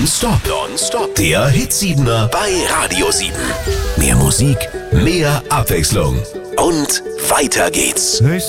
Nonstop. Der Hit-7er bei Radio 7. Mehr Musik, mehr Abwechslung. Und weiter geht's.